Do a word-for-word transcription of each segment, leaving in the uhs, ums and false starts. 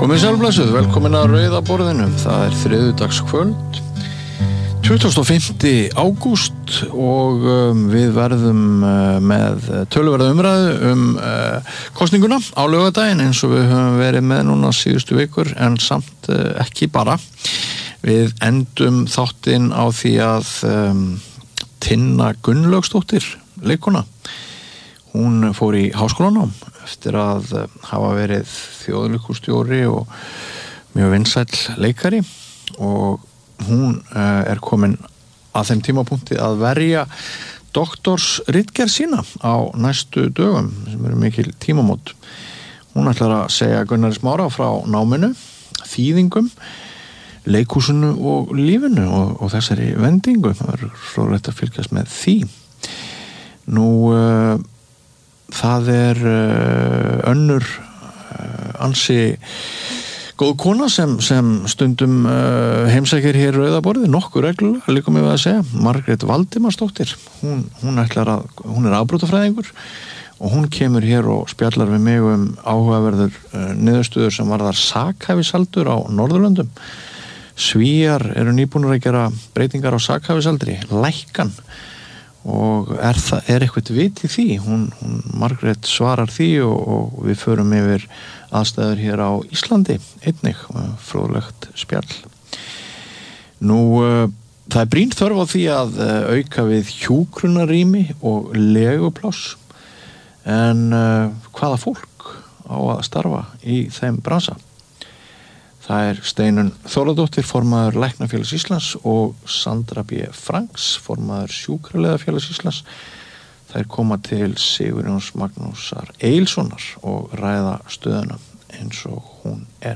Komið sælblessuð, velkomin að Rauða borðinu. Það er þriðjudagskvöld, tuttugasta og fimmta ágúst og um, við verðum uh, með töluverða umræðu um uh, kosninguna á laugardaginn eins og við höfum verið með núna síðustu vikur, en samt uh, ekki bara. Við endum þáttinn á því að um, Tinna Gunnlaugsdóttir, leikkona, hún fór í háskólanám eftir að hafa verið þjóðleikhússtjóri og mjög vinsæll leikari, og hún er komin að þeim tímapunkti að verja doktorsritgerð sína á næstu dögum, sem eru mikil tímamót. Hún ætlar að segja Gunnari Smára frá náminu, þýðingum, leikhúsinu og lífinu og, og þessari vendingu. Það er fróðlegt að fylgjast með því. Nú uh, það er uh, önnur uh, ansi góð kona sem, sem stundum uh, heimsækir hér Rauða borðið, nokkuð reglulega, líka mig við að segja, Margrét Valdimarsdóttir. Hún, hún, ætlar að, hún er afbrotafræðingur og hún kemur hér og spjallar við mig um áhugaverður uh, niðurstöður sem varðar sakhæfisaldur á Norðurlöndum. Svíar eru nýbúnir að gera breytingar á sakhæfisaldri, lækkan, og er, það, er eitthvað vit í því. Hún, hún Margrét svarar því og, og við förum yfir aðstæður hér á Íslandi einnig, fróðlegt spjall. Nú uh, það er brýn þörf á því að uh, auka við hjúkrunarrými og legupláss, en uh, hvaða fólk á að starfa í þeim bransa? Það er Steinunn Þórðardóttir, formaður Læknafélags Íslands, og Sandra B. Franks, formaður Sjúkraliðafélags Íslands. Þær koma til Sigurjóns Magnúsar Eilssonar og ræða stöðuna eins og hún er.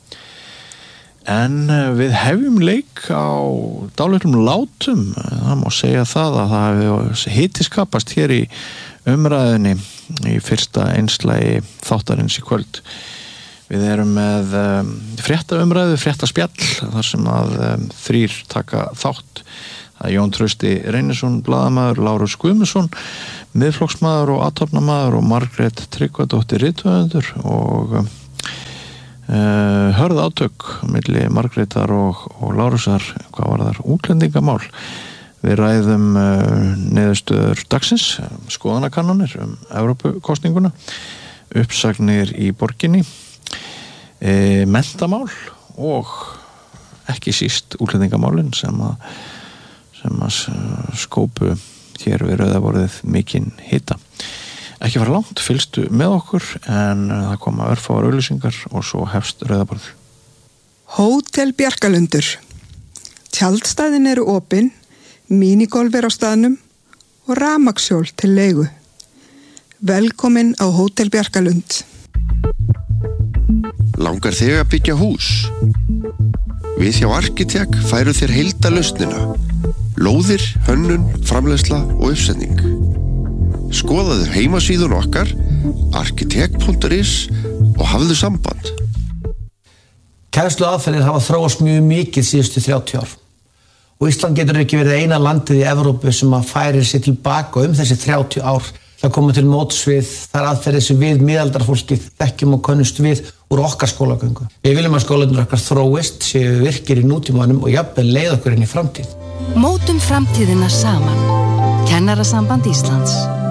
En við hefjum leik á dálitlum látum. Það má segja það að það hefði hitiskapast hér í umræðinni í fyrsta einslægi þáttarins í kvöld. Við erum með um, fréttaumræðu, fréttaspjall, þar sem að um, þrír taka þátt. Það er Jón Trausti Reynisson, blaðamaður, Lárus Guðmundsson, miðflokksmaður og athafnamaður, og Margrét Tryggvadóttir rithöfundur, og um, uh, hörð átök milli Margrétar og, og Lárusar, hvað var þar, útlendingamál. Við ræðum uh, niðurstöður dagsins, skoðanakannanir um Evrópukosninguna, uppsagnir í borginni, E, mentamál og ekki síst útlendingamálin sem að, sem að skópu hér við Rauða borðið mikinn hita. Ekki fara langt, fylgstu með okkur, en það koma örfáar auglýsingar og svo hefst Rauða borðið. Hótel Bjarkalundur. Tjaldstæðin eru opin, mínigolf er á staðnum og rafmagnshjól til leigu. Velkomin á Hótel Bjarkalund. Langar þig að byggja hús? Við hjá Arkitek færu þér heildarlausnina. Lóðir, hönnun, framleiðsla og uppsetning. Skoðaðu heimasíðun okkar arkitek punktur is og hafðu samband. Kennsluaðferðir hafa þróast mjög mikið síðustu þrjátíu ár. Og Ísland getur ekki verið eina landið í Evrópu sem að færir sér tilbaka um þessi þrjátíu ár. Það koma til móts við þar aðferðir sem við miðaldarfólkið þekkjum og könnumst við úr okkar skólagöngu. Við viljum að skólarnir okkar þróist, séu virkir í nútímanum og jafnvel leið okkur inn í framtíð. Mótum framtíðina saman. Kennarasamband Íslands.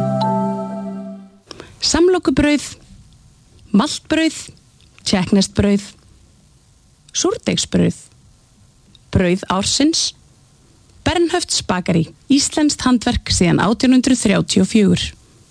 Samlokubrauð, maltbrauð, tékkneskt-brauð, súrdeigsbrauð, brauð ársins, Bernhöfts bakari, íslenskt handverk síðan átján hundrað þrjátíu og fjögur.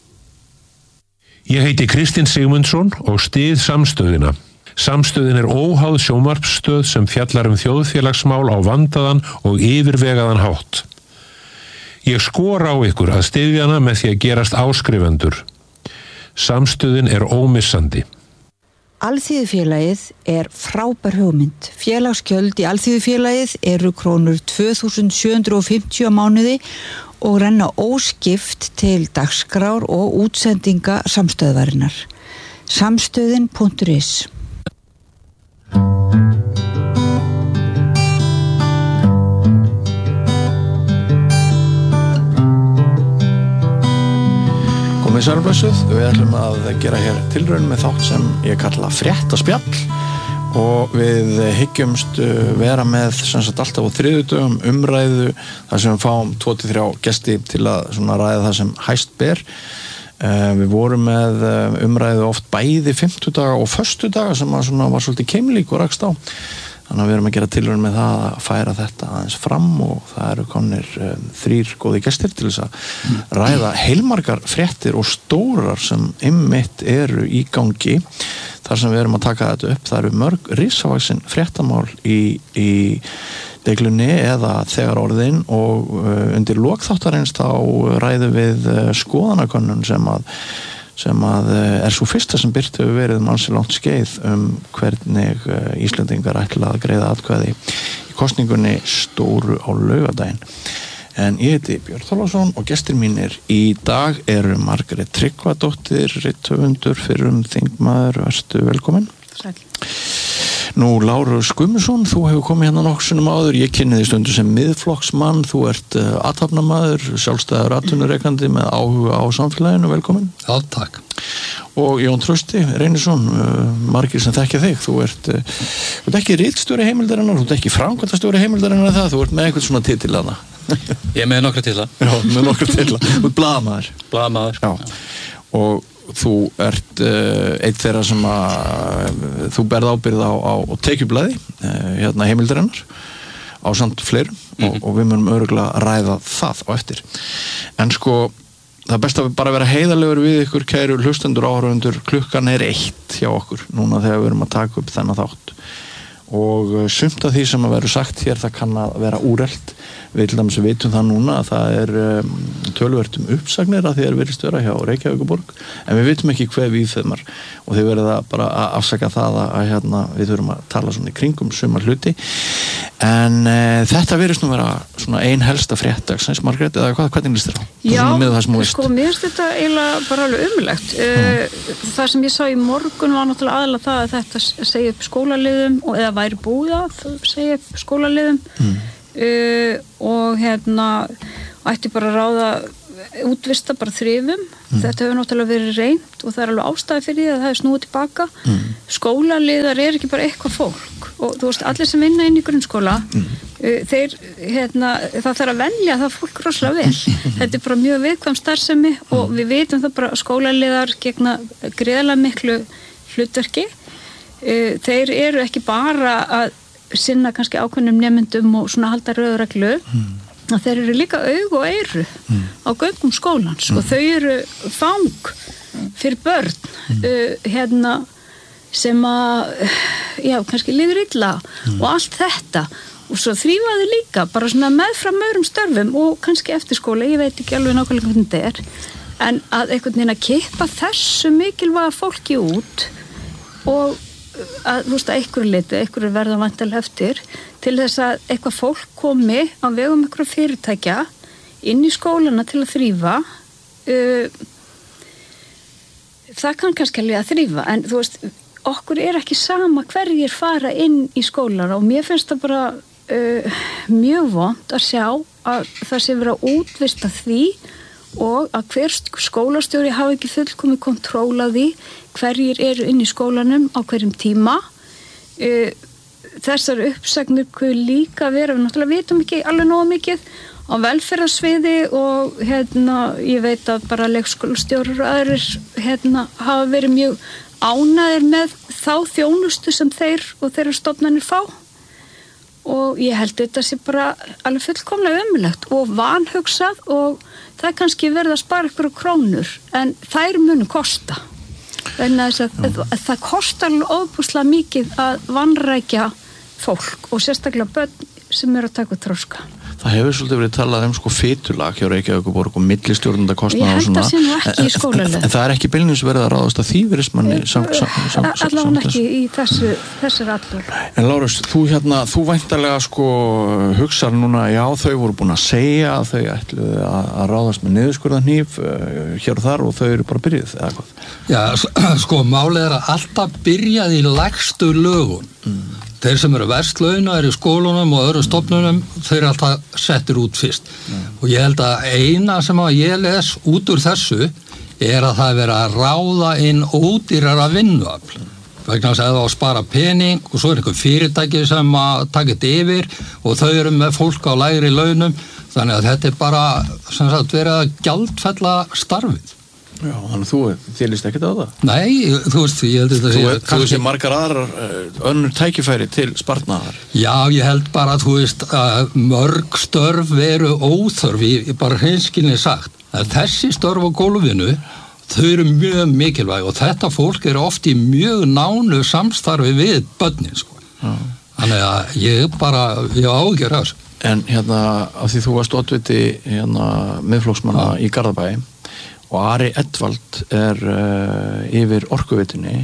Ég heiti Kristinn Sigmundsson og styð Samstöðina. Samstöðin er óháð sjónvarpsstöð sem fjallar um þjóðfélagsmál á vandaðan og yfirvegaðan hátt. Ég skora á ykkur að styðja hana með því að gerast áskrifendur. Samstöðin er ómissandi. Alþýðufélagið er frábær hugmynd. Félagsgjöld í Alþýðufélagið eru krónur tvö þúsund sjö hundruð fimmtíu á mánuði og renna óskipt til dagskrár og útsendinga samstöðvarinnar. Samstöðin punktur is. Komið sælblessuð, við ætlum að gera hér tilraun með þátt sem ég kalla fréttaspjall, og við hyggjumst vera með sem sagt alltaf á þriðjudögum umræðu þar sem við fáum tvo til þrjá gesti til að svona ræða það sem hæst ber. Við vorum með umræðu oft bæði fimmtudaga og föstudaga sem að svona var svolítið keimlík og rakst á. Þannig að við erum að gera tilraun með það að færa þetta aðeins fram og það eru komnir um, þrír góði gestir til þess að ræða heilmargar fréttir og stórar sem einmitt eru í gangi þar sem við erum að taka þetta upp. Það eru mörg risavaxin fréttamál í, í deglunni eða þegar orðin og uh, undir lokþáttarins þá ræðum við uh, skoðanakönnun sem að sem að er svo fyrsta sem byrt hefur verið um ansi langt skeið um hvernig Íslendingar ætla að greiða atkvæði í kosningunni stóru á laugardaginn. En ég heiti Björn Þorláksson og gestir mínir í dag eru Margrét Tryggvadóttir, rithöfundur, fyrrum þingmaður, vertu velkomin. Sæl. Nú, Lárus Guðmundsson, þú hefur komið hérna nokkuð sinnum áður, ég kynni því stundu sem miðflokksmann, þú ert uh, athafnamaður, sjálfstæður atvinnurekandi með áhuga á samfélaginu, velkomin. Já, takk. Og Jón Trausti Reynisson, uh, margir sem þekkja þig, þú ert, uh, þú ert ekki ritstjóri heimildarinnar, þú ert ekki framkvæmdastjóri heimildarinnar það, þú ert með eitthvað svona titil hana. Ég er með nokkra titla. Já, með nokkra titla, þú ert blaðamaður. Blaðamaður. Já, og þú ert uh, einn þeirra sem að uh, þú berð ábyrgð á, á tekjublaði uh, hérna heimildarinnar á samt fleirum mm-hmm. og, og við munum örugglega ræða það á eftir. En sko, það er best að bara vera heiðarlegur við ykkur kæru hlustendur áhorfendur, klukkan er eitt hjá okkur núna þegar við erum að taka upp þennan þátt og uh, sumt af því sem að vera sagt hér það kann að vera úrelt. Við til dæmis vitum það núna að það er um, töluvert um uppsagnir að því er virðist vera hjá Reykjavíkurborg en við vitum ekki hver við þeimar og þið verða bara að afsaka það að, að hérna, við þurfum að tala svona í kringum sumar hluti en uh, þetta virðist nú vera svona ein helsta fréttagsins, Margrét, eða hvað, hvernig lýst þér á? Já, sko, mér finnst þetta eiginlega bara alveg umlegt mm. það sem ég sá í morgun var náttúrulega aðalega það að þetta segja upp skólaliðum eða væri búið að segja upp skólaliðum mm. Uh, og hérna ætti bara að ráða útvista bara þrifum mm. þetta hefur náttúrulega verið reynt og það er alveg ástæði fyrir því að það er snúið tilbaka mm. skólaliðar er ekki bara eitthvað fólk og þú veist, allir sem vinna inn í grunnskóla mm. uh, þeir, hérna það þarf að velja það fólk rosalega vel þetta er bara mjög viðkvæm starfsemi mm. og við vitum það bara skólaliðar gegna gríðarlega miklu hlutverki uh, þeir eru ekki bara að sinna kannski ákveðnum nemyndum og svona halda rauðu reglu mm. að þeir eru líka aug og eyru mm. á göngum skólans mm. og þau eru fang fyrir börn mm. uh, hérna sem að já, kannski líður illa mm. og allt þetta og svo þrífaði líka bara svona meðfram öðrum störfum og kannski eftir skóla, ég veit ekki alveg nákvæmlega hvernig þetta er en að einhvern veginn að kippa þessu mikilvæga fólki út og að þú veist að einhverju liti, einhverju verða vantilega eftir til þess að eitthvað fólk komi á vegum einhverju fyrirtækja inn í skólana til að þrífa uh, það kann kannski alveg að þrífa en þú veist, okkur er ekki sama hverjir fara inn í skólana og mér finnst það bara uh, mjög vont að sjá að það sé vera útvista því og að hver skólastjóri hafa ekki fullkomi kontról á því hverjir eru inn í skólanum á hverjum tíma þessar uppsagnir kuð líka vera, við náttúrulega vitum ekki alveg nógu mikið á velferðarsviði og hérna ég veit að bara leikskólastjórar og aðrir hérna hafa verið mjög ánægðir með þá þjónustu sem þeir og þeirra stofnanir fá og ég held þetta sé bara alveg fullkomlega ömurlegt og vanhugsað og það er kannski verið að spara ykkur krónur en þær munu kosta þannig að, að, að það kostar alveg ofbúslega mikið að vanrækja fólk og sérstaklega börn sem eru að taka þroska. Það hefur svolítið verið talað um sko fitulag hjá Reykjavíkurborg og millistjórnenda kostnaða og svona. Ég held að sé nú ekki í skólalið. En, en það er ekki beinlínis verið að ráðast að því virðist manni sam, sam, sam, sam, allavega ekki í þessu, þessir allur. En Lárus, þú hérna, þú væntanlega sko hugsar núna, já þau voru búin að segja að þau ætluðu að, að ráðast með niðurskurðarhníf uh, hér og þar og þau eru bara byrjuð eða hvað? Já, sko málið er að alltaf byrjaði í lægstu lögun. Mm. Þeir sem eru verst launa eru í skólunum og öðrum stofnunum, þeir eru alltaf settir út fyrst. Mm. Og ég held að eina sem að ég les út úr þessu er að það er verið að ráða inn ódýrara vinnuafl. vegna þess að það á að spara pening og svo er einhver fyrirtæki sem að taka þetta yfir og þau eru með fólk á lægri launum, þannig að þetta er bara sem sagt verið að gjaldfella starfið. Já, þannig þú þélist ekkert á það? Nei, þú veist, ég held þetta sé... Þú kannski sé margar aðrar önnur tækifæri til sparnaðar? Já, ég held bara að þú veist að mörg störf veru óþörf, ég bara hreinskilni sagt, að þessi störf á gólfinu þau eru mjög mikilvæg og þetta fólk er oft í mjög nánu samstarfi við börnin, sko. Já. Þannig að ég bara, ég á ekki að þessu. En hérna, af því þú varst oddviti hérna miðflokksmanna í Garðabæ og Ari Edvald er uh, yfir orkuvitunni.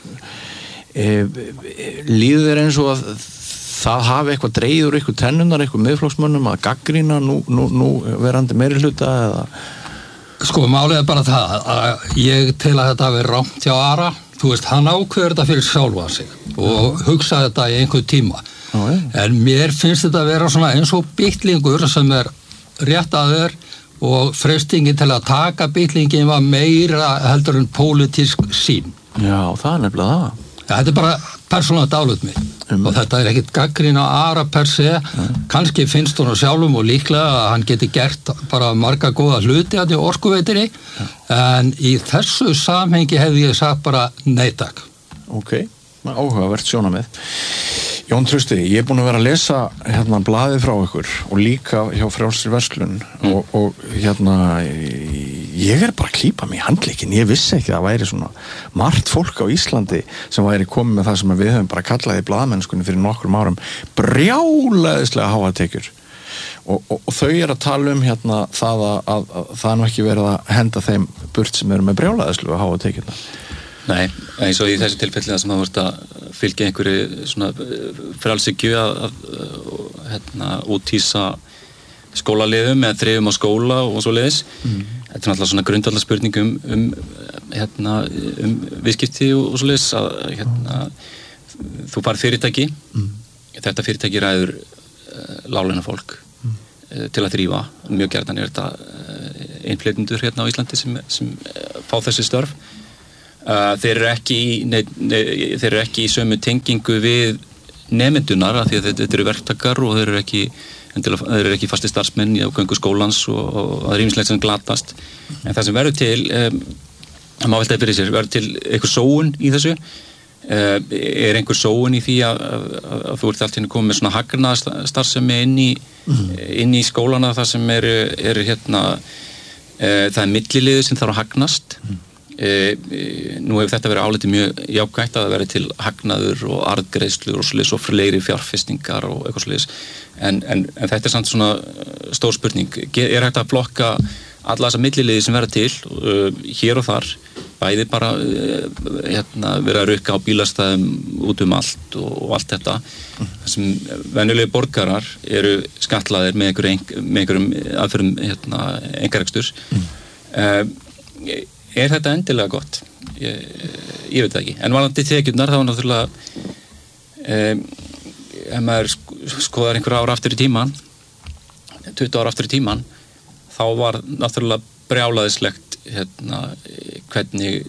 E, líður þér eins og að það hafi eitthvað dregið úr eitthvað tennunar, eitthvað miðflokksmönnum að gagnrýna nú, nú, nú verandi meiri hluta eða... Sko, málið er bara það að ég tel að þetta hafi rangt hjá Ara. Þú veist, hann ákveður þetta fyrir sjálfa sig og hugsa þetta í einhver tíma. Já, ja. En mér finnst þetta að vera svona eins og bitlingur sem er rétt að þér og freystingin til að taka bitlingin var meira heldur en pólitísk sín. Já, það er nefnilega það. Ja, þetta er bara persónulega dálut mig um. og þetta er ekkit gagnrýni á Ara per se, um. kannski finnst hún sjálfum og líklega að hann geti gert bara marga góða hluti að í orkuveitinni, um. en í þessu samhengi hefði ég sagt bara nei takk. Ok, áhugavert sjónarmið. Jón Trausti, ég er búin að vera að lesa hérna blaðið frá ykkur og líka hjá Frjálsri verslun mm. og, og hérna ég er bara að klípa mig í handlegginn, ég vissi ekki að það væri svona margt fólk á Íslandi sem væri komið með það sem við höfum bara kallað í blaðmennskunni fyrir nokkrum árum brjálæðislega háa tekjur og, og, og þau er að tala um hérna það að, að, að það er nú ekki verið að henda þeim burt sem eru með brjálæðislega háa tekjurna. Nei, eins og í þessu tilfelli sem það vorst að fylgja einhverju svona frjálshyggju að, að hérna, úthýsa skólaliðum eða þrifum á skóla og svo leiðis. Mm. Þetta er náttúrulega svona grundvallar spurning um, um, hérna, um viðskipti og, og svo leiðis að hérna, þú fær fyrirtæki, mm. þetta fyrirtæki ræður uh, láglauna fólk mm. uh, til að þrífa. Mjög gjarnan er þetta uh, einflytjendur hérna á Íslandi sem, sem uh, fá þessi störf. Uh, þeir eru ekki í, nei, nei, þeir eru ekki í sömu tengingu við nemendunar af því að þetta eru verktakar og þeir eru ekki, þeir eru ekki fasti starfsmenn í ágöngu skólans og, og það er ýmislegt sem glatast. En það sem verður til, um, það má veltaði fyrir sér, verður til einhver sóun í þessu, uh, er einhver sóun í því að, að, að, að þú ert alltaf komið með svona hagnaða starfsemi inn í, mm. inn í skólana þar sem eru, eru hérna, uh, það er milliliður sem þarf að hagnast. Mm. E, e, nú hefur þetta verið álitið mjög jákvætt að það verið til hagnaður og arðgreiðslur og sliðis og fleiri fjárfestingar og eitthvað sliðis en, en, en þetta er samt svona stór spurning, er hægt að flokka alla þessa milliliði sem verða til uh, hér og þar, bæði bara uh, hérna, verið að rukka á bílastæðum út um allt og, og allt þetta mm. sem venjulegi borgarar eru skatlaðir með einhverjum, með einhverjum aðferðum hérna, einkareksturs mm. uh, Er þetta endilega gott? Ég, ég veit það ekki. En varðandi tekjurnar þá náttúrulega um, ef maður skoðar einhver ára aftur í tíman tuttugu ára aftur í tíman þá var náttúrulega brjálæðislegt hérna, hvernig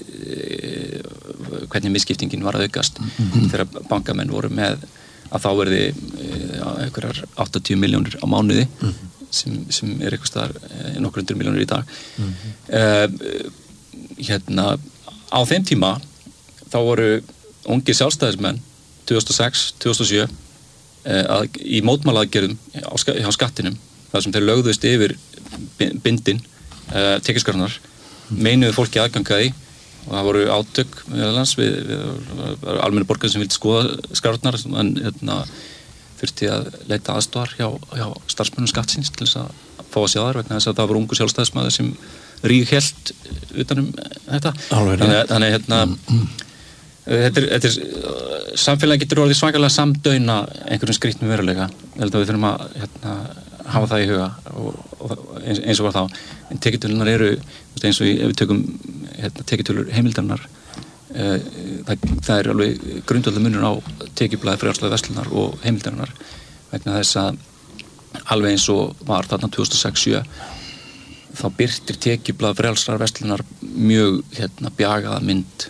hvernig misskiptingin var að aukast mm-hmm. þegar bankamenn voru með að þá verði ja, einhverjar áttatíu milljónir á mánuði mm-hmm. sem, sem er eitthvað staðar nokkur hundur milljónir í dag mm-hmm. uh, hérna á þeim tíma þá voru ungi sjálfstæðismenn tvö þúsund og sex til tvö þúsund og sjö eh, að, í mótmælaaðgerðum á, ska, á skattinum þar sem þeir lögðust yfir bindin eh, tekjuskattarnar meinuðu fólki aðgangaði og það voru átök meðalans við, við almennu borgar sem vildi skoða skrárnar en hérna, þurfti að leita aðstofar hjá, hjá starfsmönnum skattsins til þess að fá að sjá þær vegna þess að það voru ungu sjálfstæðismæður sem ríghelt utanum þetta Alveg, þannig, þannig hérna mm. þetta er, þetta er samfélagi getur orðið svakalega samdauna einhverjum skrýtnum veruleika ég held að við þurfum að hérna, hafa það í huga og, og eins, eins og var þá en tekjutölunar eru eins og ef við tökum hérna, tekjutölur heimildarinnar uh, það, það er alveg grundvallar munur á tekjublaði frjálslega verslunar og heimildarinnar vegna þess að alveg eins og var þarna tvö þúsund og sex til tvö þúsund og sjö þá birtir tekjublað frjálsrar verslunar mjög hérna bjagaða mynd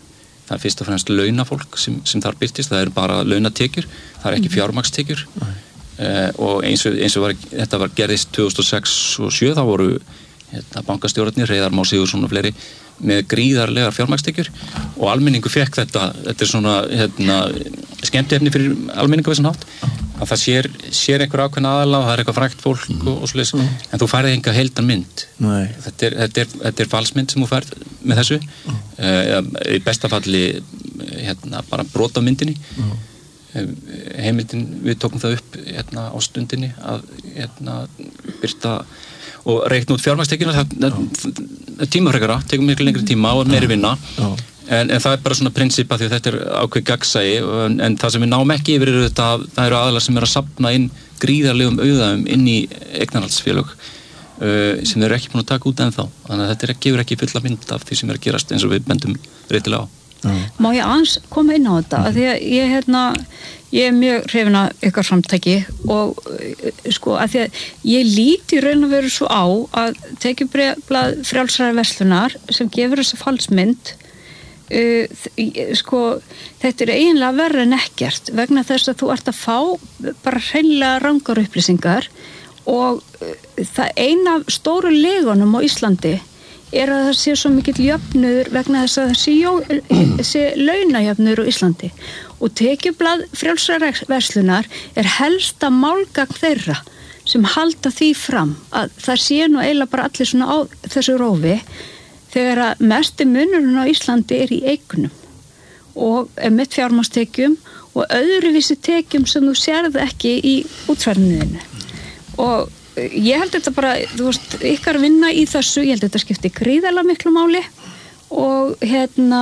það er fyrst og fremst launafólk sem, sem þar birtist, það eru bara launatekjur, það er ekki fjármagnstekjur uh, og eins og, eins og var, þetta var gerðist tvö þúsund og sex og sjö, þá voru hérna, bankastjórarnir, Hreiðar Már Sigurðsson og fleiri með gríðarlegar fjármagnstekjur og almenningu fekk þetta, þetta er svona hérna, skemmtiefni fyrir almenningu við svona hátt, að það sér, sér einhver ákveðna aðala og það er eitthvað frægt fólk mm. og, og svoleiðis, mm. en þú færði enga heildan mynd. Þetta er, þetta, er, þetta er falsmynd sem þú færð með þessu mm. uh, í besta falli hérna, bara brot af myndinni mm. uh, heimildin, við tókum það upp hérna, á stundinni að hérna, byrta og reikna út fjármagnstekjuna, það er tímafrekara, tekur miklu lengri tíma og meiri vinna en, en það er bara svona prinsippa því að þetta er ákveð gagnsæi en, en það sem við náum ekki yfir eru þetta, það eru aðalar sem eru að safna inn gríðarlegum auðæfum inn í eignarhaldsfélög uh, sem eru ekki búin að taka út ennþá, þannig að þetta er, gefur ekki fulla mynd af því sem er að gerast eins og við bendum réttilega á. Má ég aðeins koma inn á þetta, að því að ég hérna ég er mjög hrifin af ykkar framtæki og sko að því að ég líti raun og veru svo á að tekjublað frjálsrar verslunar sem gefur þessa falsmynd uh, sko þetta er eiginlega verra en ekkert vegna þess að þú ert að fá bara hreinlega rangar upplýsingar og uh, það eina af stóru legunum á Íslandi er að það sé svo mikill jöfnuður vegna þess að það sé, jó, sé launajöfnuður á Íslandi og tekjublað frjálsrar verslunar er helsta málgagn þeirra sem halda því fram að það sé nú eiginlega bara allir svona á þessu rófi þegar að mesti munurinn á Íslandi er í eignum og með fjármagnstekjum og öðruvísi tekjum sem þú sérð ekki í útfærniðinu og ég held þetta bara, þú veist, ykkar vinna í þessu, ég held þetta skipti gríðarlega miklu máli og hérna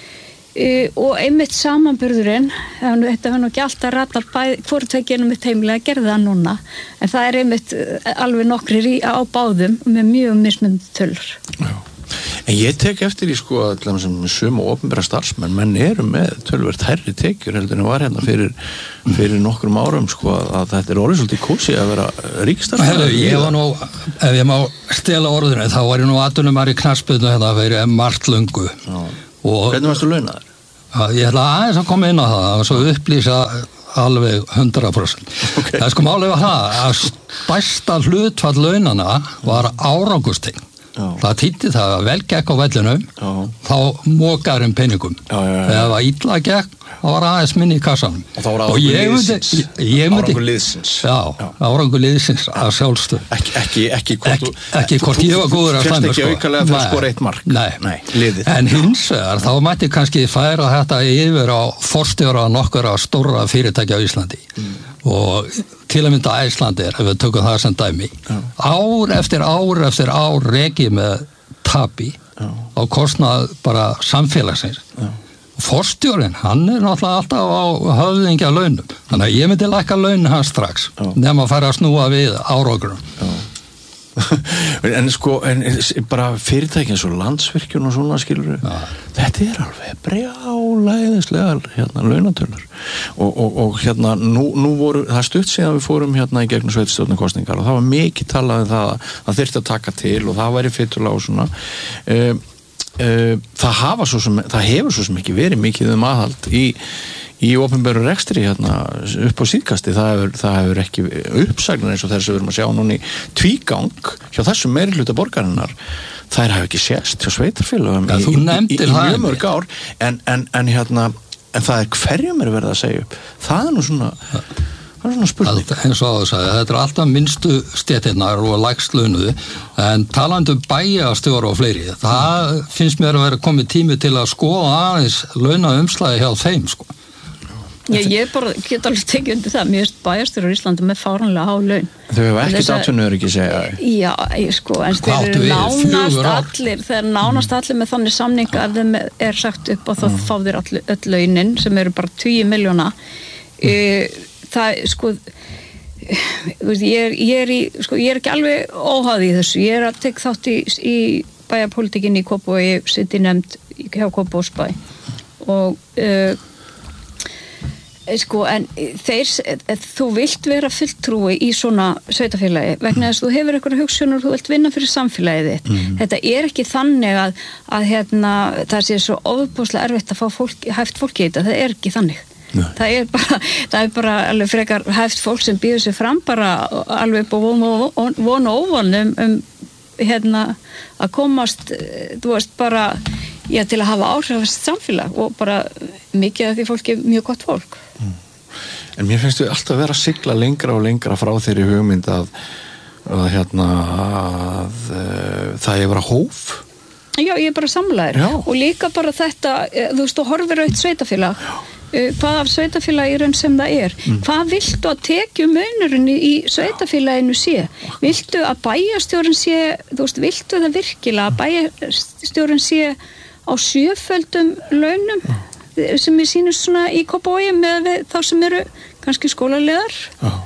e, og einmitt samanburðurinn, þetta var nú ekki alltaf ratar hvort tveggjum mitt heimilega að gera það núna, en það er einmitt alveg nokkrir í, á báðum með mjög mismunandi tölur. Já. En ég tek eftir í sko að sem sömu opinbera starfsmenn, menn eru með tölvert hærri tekjur heldur en var hérna fyrir, fyrir nokkrum árum sko að þetta er orðið svolítið kósi að vera ríkistarfsmenn. Ég var nú, ef ég má stela orðinu, þá var ég nú atvinnumæður í knattspyrnu hérna fyrir margt löngu. Hvernig varstu launaður? Ég ætla aðeins að koma inn á það, og svo upplýsa alveg hundrað prósent. Okay. Það er sko málið var það að stærsta hlutfall launana var árangurstengt. Já. Það týndi það að vel gekk á vellunum já. Þá mókar um peningum já, já, já. Ef það var illa gekk þá var aðeins minni í kassanum og þá var árangur liðsins árangur liðsins já, já. árangur liðsins að sjálfstöð ekki, ekki, ekki hvort ekki, ekki hvort ég var góður að standa ekki aukalega fyrir skora eitt mark nei. Nei, en hins vegar þá mætti kannski færa þetta yfir á forstjóra nokkura stóra fyrirtækja á Íslandi mm. og til að mynda Æslandir, ef við tökum það sem dæmi já. Ár eftir ár eftir ár reki með tapi já. Á kostnað bara samfélagsins já. Forstjórinn, hann er náttúrulega alltaf á höfðingja launum þannig að ég myndi lækka laun hans strax já. Nema að fara að snúa við árangurum en sko en, bara fyrirtækin svo Landsvirkjun og svona skilur ja. Þetta er alveg brjálæðislega hérna launatölur og, og, og hérna nú, nú voru það stutt síðan við fórum hérna í gegnum sveitarstjórnarkosningar og það var mikið talað um það að það þyrfti að taka til og það væri fyrirlega og svona um, um, það hafa svo sem það hefur svo sem ekki verið mikið um aðhald í í opinberu rekstri hérna upp á síðkasti, það hefur, það hefur ekki uppsagnir eins og þess að við erum að sjá núna í tvígang hjá þessum meirihluta borgarinnar, þær hafa ekki sést hjá sveitarfélögum ja, í, í, í, í mjög mörg ár en, en, en hérna, en það er hverjum er verið að segja upp, það er nú svona það er svona spurning eins og að segja, þetta er alltaf minnstu stéttinnar og lægst launuðu en talandi um bæjarstjóra og fleiri það finnst mér að vera komið tími til að skoða aðeins launaumslagi hjá þeim sko Já, ég bara get alveg tekið undir það mér erst bæjarstjórar í Íslandi með fáránlega há laun Þau hefur ekkert atvinnur ekki segja Já, ég sko, en þeir eru nánast allir þeir eru nánast allir með þannig samning að þeim er sagt upp og þá fá þeir all, öll launin sem eru bara tíu miljóna það, sko ég er, ég er í, sko, ég er ekki alveg óháð í þessu, ég er að tek þátt í, í bæjarpólitíkinni í Kópavogi og ég sitt í nefnd hjá Kópavogsbæ og uh, Sko, en þeir, þú vilt vera fulltrúi í svona sveitafélagi vegna þess að þú hefur eitthvað hugsunur, þú vilt vinna fyrir samfélagið þitt. Mm. Þetta er ekki þannig að, að hérna, það sé svo ofbúslega erfitt að fá fólk, hæft fólk í þetta, það er ekki þannig. Nei. Það er bara, það er bara alveg frekar hæft fólk sem býður sig fram bara alveg upp á von og von og óvon um, um hérna að komast, þú veist, bara já, til að hafa áhrifast samfélag og bara mikið af því fólki er mjög gott fólk. Mm. En mér finnst við alltaf vera að sigla lengra og lengra frá þeirri hugmynd að, að hérna að, uh, það er vera hóf. Já, ég er bara samlæður og líka bara þetta, þú veist, þú horfir á eitt sveitafélag, uh, hvað af sveitafélag er enn sem það er. Mm. Hvað viltu að tekju munurinn í sveitafélaginu sé? Viltu að bæjarstjórinn sé, þú veist, viltu það virkilega að bæjarstjórinn sé á sjöföldum launum sem er sýnist svona í Kópavogi með þá sem eru kannski skólalegar. Oh.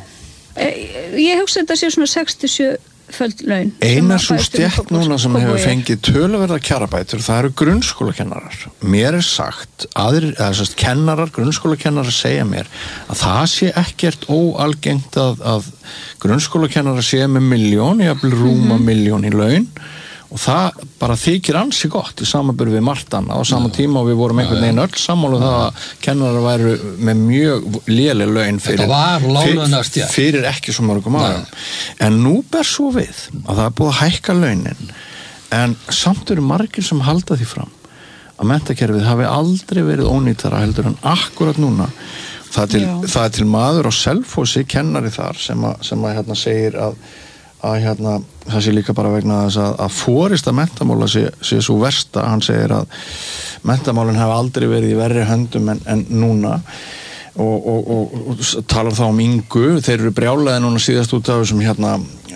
Ég hugsa þetta sé svona sex til sjö föld laun. Eina svo stétt núna sem hefur fengið töluverða kjarabætur, það eru grunnskólakennarar. Mér er sagt, aðrir, eða sérst kennarar, grunnskólakennarar segja mér að það sé ekkert óalgengt að, að grunnskólakennarar sé með miljón, jafnvel rúma mm-hmm. miljón í laun. Og það bara þykir ansi gott í samanburði við Martan á sama tíma og við vorum einhvern veginn öll sammála það að kennarar væru með mjög léleg laun fyrir, fyrir, fyrir ekki svo mörgum árum. En nú ber svo við að það er búið að hækka launin en samt eru margir sem halda því fram að menntakerfið hafi aldrei verið ónýtara heldur en akkurat núna. Það er til, það er til maður á Selfossi, kennari þar sem að, sem að hérna segir að að hérna, það sé líka bara vegna þess að, að forista menntamála sé, sé svo versta, hann segir að menntamálin hafa aldrei verið í verri höndum en, en núna og, og, og, og talar þá um Ingu, þeir eru brjálaði núna síðast út af þessum hérna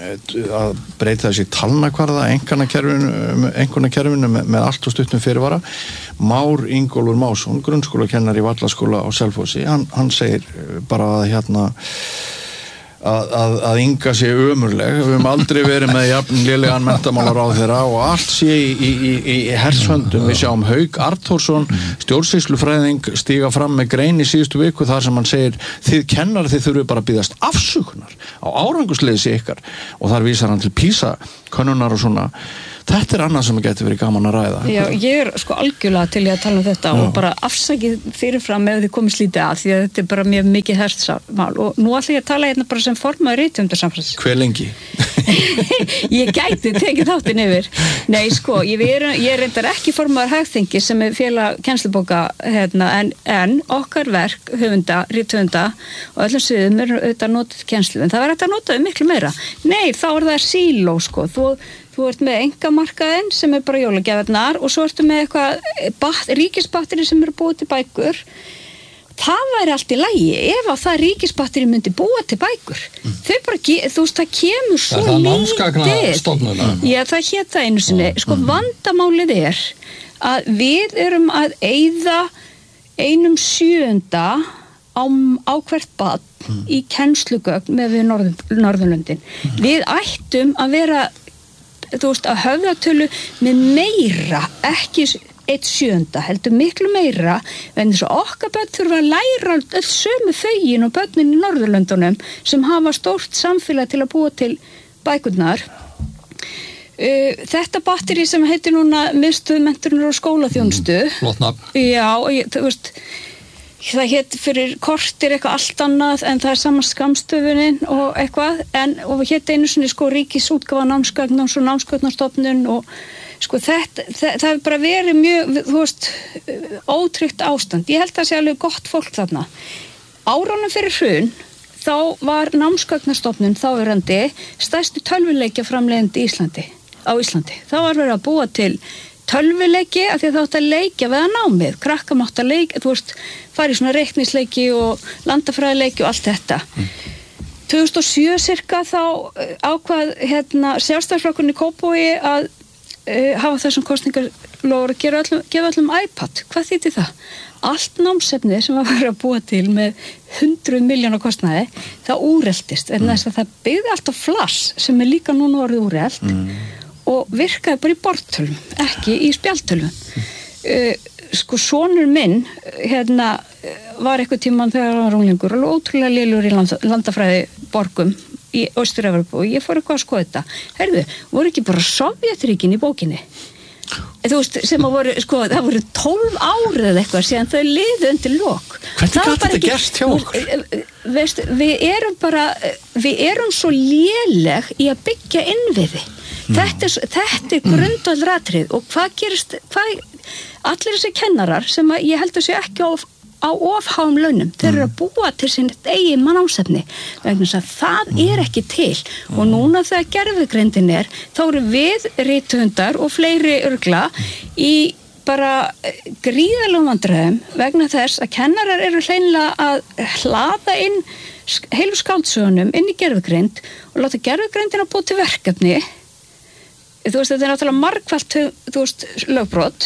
að breyta þessi talnakvarða einhvernakerfinu með, með allt og stuttum fyrirvara. Már Ingólfur Másson, grunnskólakennari í Vallaskóla á Selfossi, hann, hann segir bara að hérna Að, að, að Inga sé ömurleg, við höfum aldrei verið með jafn lélegan menntamálar á þeirra og allt sé í, í, í, í hershöndum. Við sjáum Hauk Arnþórsson, stjórnsýslufræðing, stíga fram með grein í síðustu viku þar sem hann segir þið kennar þið þurfið bara að biðjast afsökunar á árangursleysi ykkar og þar vísar hann til PISA könnunar og svona. Þetta er annað sem getur verið gaman að ræða. Já, ég er sko algjörlega til ég að tala um þetta Já. Og bara afsakið fyrirfram ef þið komið slítið að því að þetta er bara mjög mikið hertsamál og nú ætla ég að tala hérna bara sem formaður rithöfundarsambands. Hve lengi? Ég gæti tekið þáttinn yfir. Nei, sko, ég er, ég er reyndar ekki formaður Hagþingi sem er félag kennslubóka hérna, en, en okkar verk, höfunda, rithöfunda og öllum sviðum er auðvitað notið kennslu en það var hægt að nota miklu meira. Nei, þá er það síló, sko. Þú Þú ert með engamarkaðinn sem er bara jólagjafirnar og svo ertu með eitthvað ríkisbatteri sem eru búið til bækur. Það væri allt í lagi ef að það ríkisbatteri myndi búa til bækur. Mm. Þau bara, þú veist, það kemur svo lítið. Það er námsgagnastofnun. Já, það hét það einu sinni. Sko, vandamálið er að við erum að eyða einum sjöunda á, á hvert barn mm. í kennslugögn með við Norður, Norðurlöndin. Mm. Við ættum að vera þú veist, að höfðatölu með meira, ekki eitt sjönda, heldur miklu meira en þess að okkar börn þurfa að læra öll sömu þögin og börnin í Norðurlöndunum sem hafa stórt samfélag til að búa til bækurnar. Uh, þetta batteri sem heitir núna miðstöð menntunar og skólaþjónustu. Flott nafn. Já, og ég, þú veist það hétt fyrir kortir eitthvað allt annað en það er saman skamstöfunin og eitthvað en og hétt einu sinni sko ríkisútgáfa námsgagna og svo námsgagnastofnun og sko þetta, það, það hefur bara verið mjög, þú veist, ótryggt ástand. Ég held að það sé alveg gott fólk þarna. Árunum fyrir hrun þá var námsgagnastofnun þáverandi stærstu tölvuleikja framleiðandi í Íslandi, á Íslandi. Það var verið að búa til tölvuleiki af því að það átt að leikja við að námið, krakka mátt að leikja, þú veist, fara í svona reiknisleiki og landafræðileiki og allt þetta. Mm. tvö þúsund og sjö cirka þá ákvað hérna Sjálfstæðisflokkurinn í Kópavogi að uh, hafa þessum kosningalofur að gera öllum, gefa öllum iPad. Hvað þýddi það? Allt námsefni sem var verið að búa til með hundruð miljóna kostnaði, það úreltist, en þess að það byggði alltaf flass sem er líka núna orðið úrelt. Mm. Og virkaði bara í borðtölum, ekki í spjaldtölum. Uh, sko sonur minn hérna var eitthvað tímann þegar hann var unglingur og ótrúlega lélur í land, landafræði borgum í Austur-Evrópu og ég fór eitthvað að skoða þetta. Heyrðu, voru ekki bara Sovjetríkin í bókinni? Þú veist, sem að voru, sko, það voru tólf árið eða eitthvað síðan þau liðu undir lok. Hvernig gat þetta gerst hjá okkur? Veist, við erum bara, við erum svo léleg í að byggja innviði. Mm. Þetta er, þetta er grundvallratrið og hvað gerist, hvað, allir þessi kennarar sem að ég held að sé ekki á á ofháum launum, þeir eru að búa til sín eigin mannásefni vegna þess að það er ekki til og núna þegar gerfugreindin er þá eru við rithöfundar og fleiri örgla í bara gríðalegum vandræðum vegna þess að kennarar eru hreinlega að hlaða inn heilu skáldsögunum inn í gerfugreind og láta gerfugreindina búa til verkefni. Þú veist, þetta er náttúrulega margfalt, þú veist, lögbrot.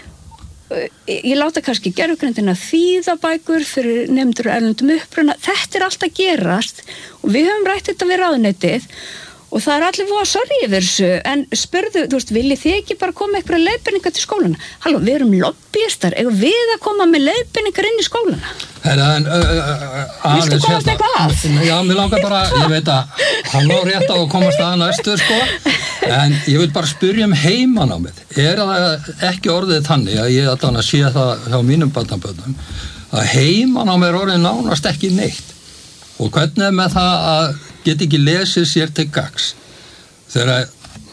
Ég láta kannski gerfugreindina þýða bækur fyrir nefndur erlendum uppruna. Þetta er allt að gerast og við höfum rætt þetta við ráðuneytið og það er allir voða sorry yfir þessu en spurðu, þú veist, viljið þið ekki bara koma með einhverja leiðbeiningar til skólana? Halló, við erum lobbyistar, eigum við að koma með leiðbeiningar inn í skólana? Herra, en uh, uh, Viltu komast eitthvað að? Já, mér langar bara, ég veit að hann á rétt á að komast að næstu, sko en ég vil bara spyrja um heimanámið. Er það ekki orðið þannig að ég að sé það hjá mínum barnabörnum að heimanámið er orðið nánast ekki neitt og hvernig er með það að get ekki lesið sér til gagns. Þegar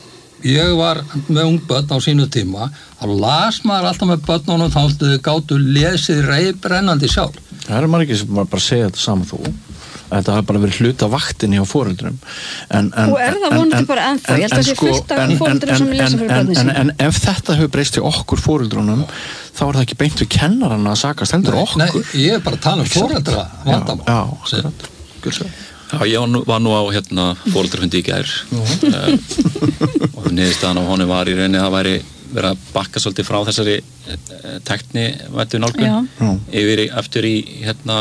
ég var með ungbörn á sínu tíma, þá las maður alltaf með börnunum þá þau gátu lesið reiðbrennandi sjálf. Það er maður ekki sem bara segja þetta saman þú. Þetta har bara verið hluta vaktinni á foreldrum. En, en, og er það vonandi bara ennþá? Ég held að það sé fullt af foreldrum sem lesa fyrir börnin sín. En, en ef þetta hefur breyst í okkur foreldrunum, þá er það ekki beint við kennarann að sakast heldur okkur. Nei, ég er bara að tala um foreldra vandamál. Já, já, akkurat. Gjörðu. Já, ég var nú, var nú á hérna foreldrafundi í gær uh, og niðurstaðan á honum var í rauninni að það væri verið að bakka svolítið frá þessari uh, teknivættu nálgun yfir í, eftir í hérna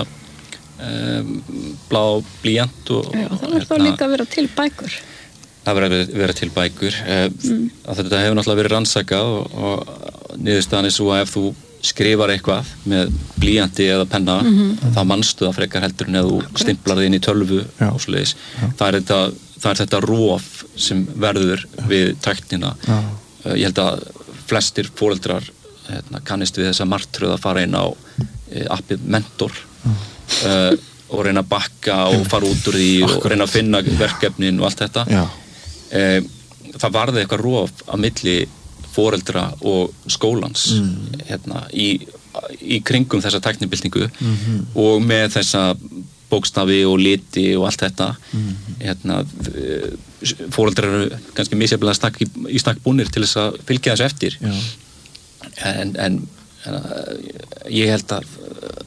um, blá blýant og já, það verður þá líka að vera til bækur. Það verður að vera til bækur uh, mm. að þetta hefur náttúrulega verið rannsakað og, og niðurstaðan er svo að ef þú skrifar eitthvað með blýanti eða penna mm-hmm. þá manstu það frekar heldur en eða þú stimplar það inn í tölvu og svoleiðis. Það er þetta, það er þetta rof sem verður við tæknina. Uh, ég held að flestir foreldrar hérna, kannist við þessa martröð að fara inn á uh, appið Mentor uh, og reyna að bakka og fara út úr því og reyna að finna verkefnin og allt þetta. Uh, það varði eitthvað rof á milli foreldra og skólans mm. hérna, í, í kringum þessa tæknibyltingu mm-hmm. og með þessa bókstafi og liti og allt þetta mm-hmm. hérna, foreldrar eru kannski misjafnilega stakk í, í stakk búnir til þess að fylgja þessu eftir en, en, en ég held að